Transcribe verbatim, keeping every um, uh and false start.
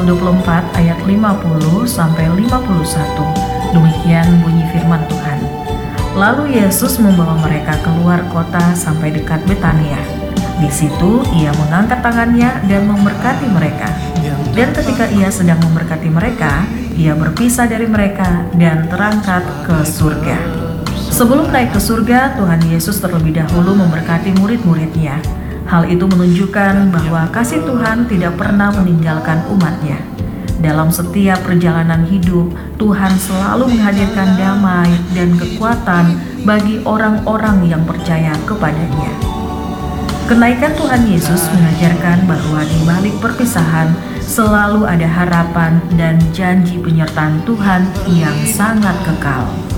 dua puluh empat ayat lima puluh sampai lima puluh satu. Demikian bunyi firman Tuhan. Lalu Yesus membawa mereka keluar kota sampai dekat Betania. Di situ ia mengangkat tangannya dan memberkati mereka. Dan ketika ia sedang memberkati mereka, ia berpisah dari mereka dan terangkat ke surga. Sebelum naik ke surga, Tuhan Yesus terlebih dahulu memberkati murid-muridnya. Hal itu menunjukkan bahwa kasih Tuhan tidak pernah meninggalkan umatnya. Dalam setiap perjalanan hidup, Tuhan selalu menghadirkan damai dan kekuatan bagi orang-orang yang percaya kepadanya. Kenaikan Tuhan Yesus mengajarkan bahwa di balik perpisahan selalu ada harapan dan janji penyertaan Tuhan yang sangat kekal.